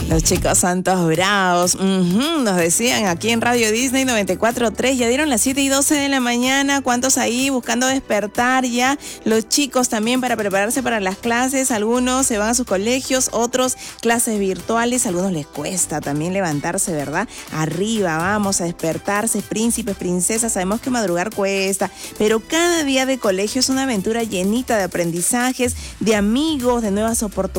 Los chicos santos bravos, nos decían aquí en Radio Disney 94.3, ya dieron las 7:12 de la mañana, ¿cuántos ahí buscando despertar ya? Los chicos también para prepararse para las clases, algunos se van a sus colegios, otros clases virtuales, a algunos les cuesta también levantarse, ¿verdad? Arriba, vamos a despertarse, príncipes, princesas, sabemos que madrugar cuesta, pero cada día de colegio es una aventura llenita de aprendizajes, de amigos, de nuevas oportunidades.